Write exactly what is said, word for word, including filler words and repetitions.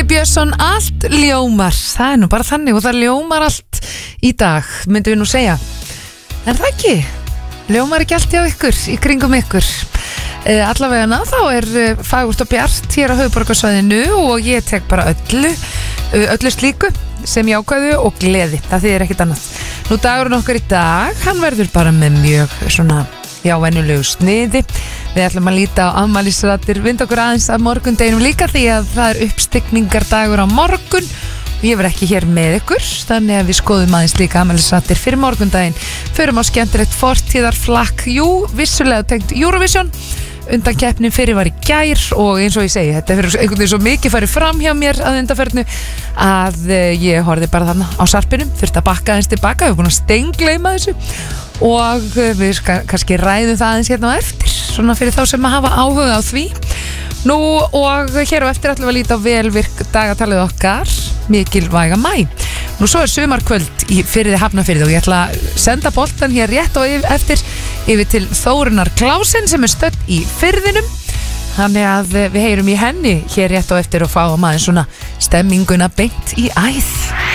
Atli Björnsson, allt ljómar. Það er nú bara þannig og það ljómar allt í dag, myndum við nú segja. En það ekki, ljómar ekki allt hjá ykkur, í kringum ykkur. uh, Allavega þá er uh, fagurt og bjart hér á höfuðborgarsvæðinu og ég tek bara öllu uh, öllu slíku sem jákvæðu og gleði. Það þýðir ekkert annað. Nú dagurinn okkar í dag, hann verður bara með mjög svona, já, venjulegu sniði. Við ætlum að líta á afmælisratir, vinda okkur aðeins að morgundeginum líka því að það er uppstigningardagur á morgun og ég verð ekki hér með ykkur, þannig að við skoðum aðeins líka afmælisratir fyrir morgundaginn. Förum á skemmtilegt fortíðarflakk, jú, vissulega tengt Eurovision. Undan keppnin fyrir var í gær og eins og ég segi, þetta fyrir einhvern veginn svo mikið farið fram hjá mér að undanferðinu að ég horfði bara þarna á sarpinum, þurfti að bakka aðeins tilbaka, við erum búin að steingleyma þessu og við kannski ræðum það aðeins hérna á eftir, svona fyrir þá sem að hafa áhuga á því. Nú og hér á eftir ætlum við að líta á velvirk dagatalið okkar, mikilvæga maí. Nú svo er sumarkvöld í Firði Hafnarfirði og ég ætla að senda boltan hér rétt og eftir yfir til Þórunnar Klásen sem er stödd í Firðinum. Þannig að við heyrum í henni hér rétt og eftir og fáum aðeins svona stemminguna beint í æð.